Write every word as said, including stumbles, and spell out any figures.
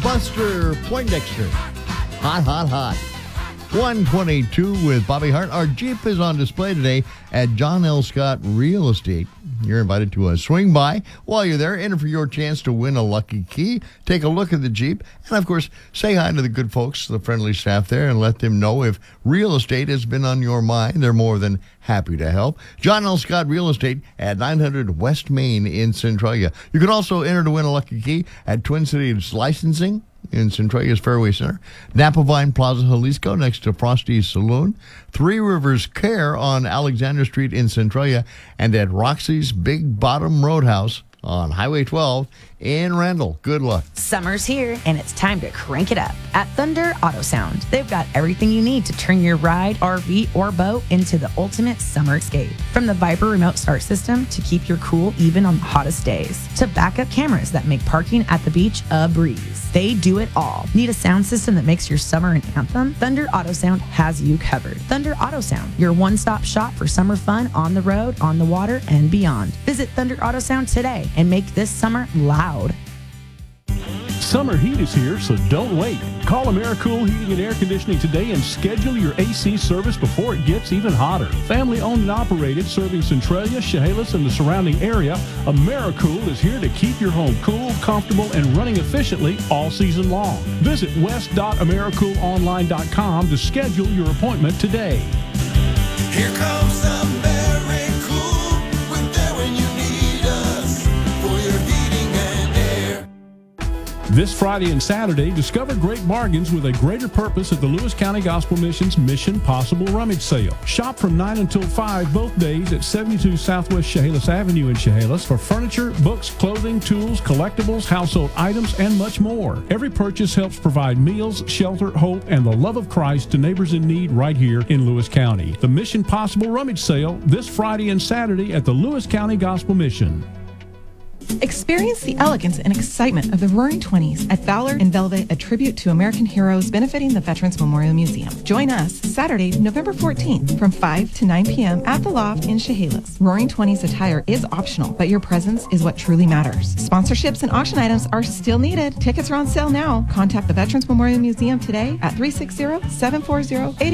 Buster Poindexter. Hot, hot, hot. one twenty-two with Bobby Hart. Our Jeep is on display today at John L. Scott Real Estate. You're invited to uh, swing by while you're there. Enter for your chance to win a lucky key. Take a look at the Jeep. And, of course, say hi to the good folks, the friendly staff there, and let them know if real estate has been on your mind. They're more than happy to help. John L. Scott Real Estate at nine hundred West Main in Centralia. You can also enter to win a lucky key at Twin Cities Licensing in Centralia's Fairway Center, Napa Vine Plaza, Jalisco, next to Frosty's Saloon, Three Rivers Care on Alexander Street in Centralia, and at Roxy's Big Bottom Roadhouse on Highway twelve in Randall. Good luck. Summer's here, and it's time to crank it up at Thunder Auto Sound. They've got everything you need to turn your ride, R V, or boat into the ultimate summer escape. From the Viper remote start system to keep your cool even on the hottest days, to backup cameras that make parking at the beach a breeze. They do it all. Need a sound system that makes your summer an anthem? Thunder Auto Sound has you covered. Thunder Auto Sound, your one-stop shop for summer fun on the road, on the water, and beyond. Visit Thunder Auto Sound today and make this summer loud. Summer heat is here, so don't wait. Call AmeriCool Heating and Air Conditioning today and schedule your A C service before it gets even hotter. Family owned and operated, serving Centralia, Chehalis, and the surrounding area, AmeriCool is here to keep your home cool, comfortable, and running efficiently all season long. Visit west dot americool online dot com to schedule your appointment today. Here comes AmeriCool. We're there when you need us for your heating and air. This Friday and Saturday, discover great bargains with a greater purpose at the Lewis County Gospel Mission's Mission Possible Rummage Sale. Shop from nine until five both days at seventy-two Southwest Chehalis Avenue in Chehalis for furniture, books, clothing, tools, collectibles, household items, and much more. Every purchase helps provide meals, shelter, hope, and the love of Christ to neighbors in need right here in Lewis County. The Mission Possible Rummage Sale this Friday and Saturday at the Lewis County Gospel Mission. Experience the elegance and excitement of the Roaring Twenties at Valor in Velvet, a tribute to American heroes benefiting the Veterans Memorial Museum. Join us Saturday, November fourteenth from five to nine p.m. at the Loft in Chehalis. Roaring Twenties attire is optional, but your presence is what truly matters. Sponsorships and auction items are still needed. Tickets are on sale now. Contact the Veterans Memorial Museum today at three six zero, seven four zero, eight